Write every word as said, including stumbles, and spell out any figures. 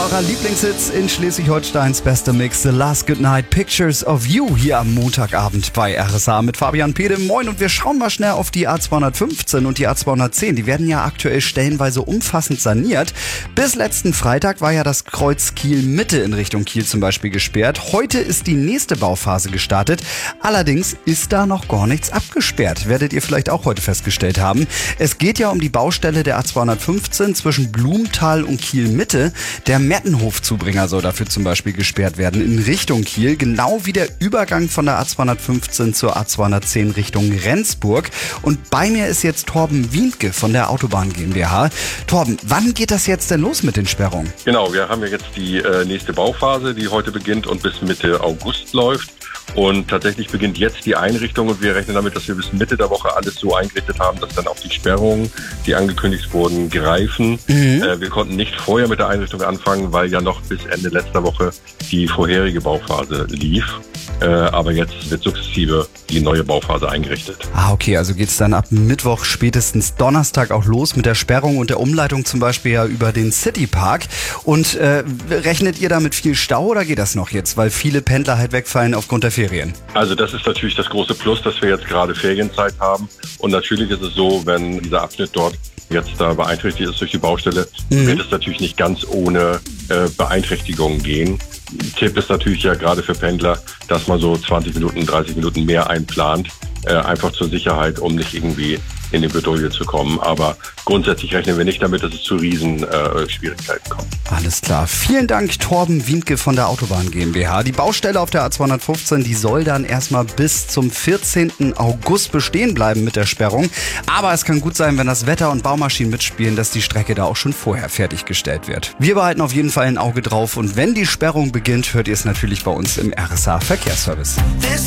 eurer Lieblingshits in Schleswig-Holsteins bester Mix, The Last Goodnight Pictures of You, hier am Montagabend bei R S A mit Fabian Pedem. Moin, und wir schauen mal schnell auf die A zweihundertfünfzehn und die A zweihundertzehn. Die werden ja aktuell stellenweise umfassend saniert. Bis letzten Freitag war ja das Kreuz Kiel-Mitte in Richtung Kiel zum Beispiel gesperrt. Heute ist die nächste Bauphase gestartet. Allerdings ist da noch gar nichts abgesperrt. Werdet ihr vielleicht auch heute festgestellt haben. Es geht ja um die Baustelle der A zweihundertfünfzehn zwischen Blumenthal und Kiel-Mitte. Der Mettenhof-Zubringer soll dafür zum Beispiel gesperrt werden in Richtung Kiel, genau wie der Übergang von der A zweihundertfünfzehn zur A zweihundertzehn Richtung Rendsburg. Und bei mir ist jetzt Torben Wienke von der Autobahn GmbH. Torben, wann geht das jetzt denn los mit den Sperrungen? Genau, wir haben ja jetzt die äh, nächste Bauphase, die heute beginnt und bis Mitte August läuft. Und tatsächlich beginnt jetzt die Einrichtung und wir rechnen damit, dass wir bis Mitte der Woche alles so eingerichtet haben, dass dann auch die Sperrungen, die angekündigt wurden, greifen. Mhm. Äh, wir konnten nicht vorher mit der Einrichtung anfangen, weil ja noch bis Ende letzter Woche die vorherige Bauphase lief. Äh, aber jetzt wird sukzessive die neue Bauphase eingerichtet. Ah, okay, also geht's dann ab Mittwoch, spätestens Donnerstag auch los mit der Sperrung und der Umleitung zum Beispiel ja über den Citypark. Und äh, rechnet ihr da mit viel Stau oder geht das noch jetzt, weil viele Pendler halt wegfallen aufgrund der Ferien? Also das ist natürlich das große Plus, dass wir jetzt gerade Ferienzeit haben. Und natürlich ist es so, wenn dieser Abschnitt dort jetzt da beeinträchtigt ist durch die Baustelle, mhm. wird es natürlich nicht ganz ohne äh, Beeinträchtigungen gehen. Tipp ist natürlich ja gerade für Pendler, dass man so zwanzig Minuten, dreißig Minuten mehr einplant, äh, einfach zur Sicherheit, um nicht irgendwie in die Bredouille zu kommen. Aber grundsätzlich rechnen wir nicht damit, dass es zu riesen äh, Schwierigkeiten kommt. Alles klar. Vielen Dank, Torben Wienke von der Autobahn GmbH. Die Baustelle auf der A zweihundertfünfzehn, die soll dann erstmal bis zum vierzehnten August bestehen bleiben mit der Sperrung. Aber es kann gut sein, wenn das Wetter und Baumaschinen mitspielen, dass die Strecke da auch schon vorher fertiggestellt wird. Wir behalten auf jeden Fall ein Auge drauf und wenn die Sperrung beginnt, hört ihr es natürlich bei uns im R S A Verkehrsservice.